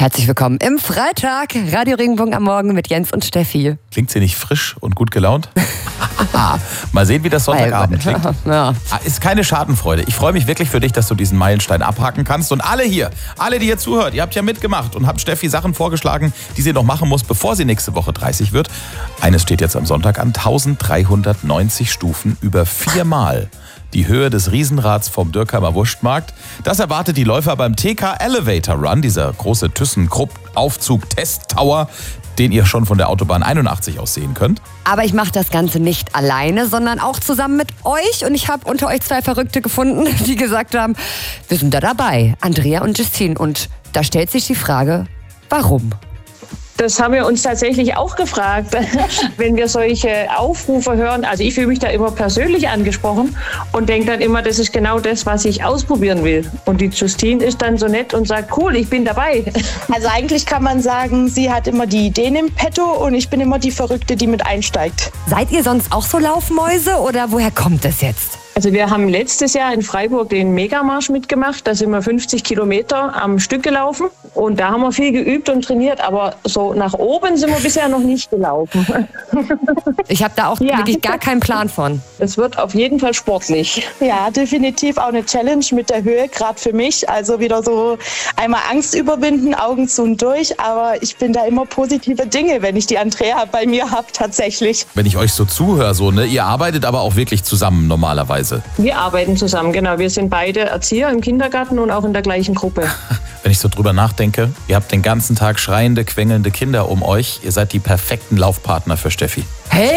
Herzlich willkommen im Freitag. Radio Regenbogen am Morgen mit Jens und Steffi. Klingt sie nicht frisch und gut gelaunt? Mal sehen, wie das Sonntagabend klingt. Ja. Ist keine Schadenfreude. Ich freue mich wirklich für dich, dass du diesen Meilenstein abhaken kannst. Und alle, die hier zuhört, ihr habt ja mitgemacht und habt Steffi Sachen vorgeschlagen, die sie noch machen muss, bevor sie nächste Woche 30 wird. Eines steht jetzt am Sonntag an: 1390 Stufen über 4-mal die Höhe des Riesenrads vom Dürkheimer Wurstmarkt. Das erwartet die Läufer beim TK Elevator Run, dieser große ThyssenKrupp-Aufzug-Test-Tower, den ihr schon von der Autobahn 81 aus sehen könnt. Aber ich mache das Ganze nicht alleine, sondern auch zusammen mit euch. Und ich habe unter euch 2 Verrückte gefunden, die gesagt haben, wir sind da dabei, Andrea und Justine. Und da stellt sich die Frage, warum? Das haben wir uns tatsächlich auch gefragt, wenn wir solche Aufrufe hören. Also ich fühle mich da immer persönlich angesprochen und denke dann immer, das ist genau das, was ich ausprobieren will. Und die Justine ist dann so nett und sagt, cool, ich bin dabei. Also eigentlich kann man sagen, sie hat immer die Ideen im Petto und ich bin immer die Verrückte, die mit einsteigt. Seid ihr sonst auch so Laufmäuse oder woher kommt das jetzt? Also wir haben letztes Jahr in Freiburg den Megamarsch mitgemacht. Da sind wir 50 Kilometer am Stück gelaufen. Und da haben wir viel geübt und trainiert. Aber so nach oben sind wir bisher noch nicht gelaufen. Ich habe da auch wirklich gar keinen Plan von. Es wird auf jeden Fall sportlich. Ja, definitiv auch eine Challenge mit der Höhe, gerade für mich. Also wieder so einmal Angst überwinden, Augen zu und durch. Aber ich bin da immer positive Dinge, wenn ich die Andrea bei mir habe, tatsächlich. Wenn ich euch so zuhöre, ihr arbeitet aber auch wirklich zusammen normalerweise. Wir arbeiten zusammen, genau. Wir sind beide Erzieher im Kindergarten und auch in der gleichen Gruppe. Wenn ich so drüber nachdenke, ihr habt den ganzen Tag schreiende, quengelnde Kinder um euch. Ihr seid die perfekten Laufpartner für Steffi. Hey!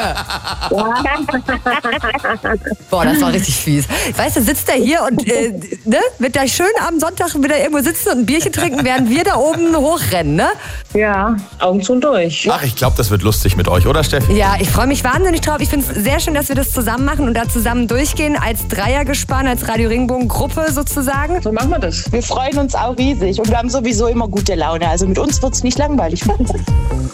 Boah, das war richtig fies. Weißt du, sitzt er hier und wird da schön am Sonntag wieder irgendwo sitzen und ein Bierchen trinken, während wir da oben hochrennen, ne? Ja, Augen zu und durch. Ach, ich glaube, das wird lustig mit euch, oder Steffi? Ja, ich freue mich wahnsinnig drauf. Ich finde es sehr schön, dass wir das zusammen machen und da zusammen durchgehen, als Dreiergespann, als Radio Regenbogen-Gruppe sozusagen. So machen wir das. Wir freuen uns auch riesig und wir haben sowieso immer gute Laune. Also mit uns wird es nicht langweilig.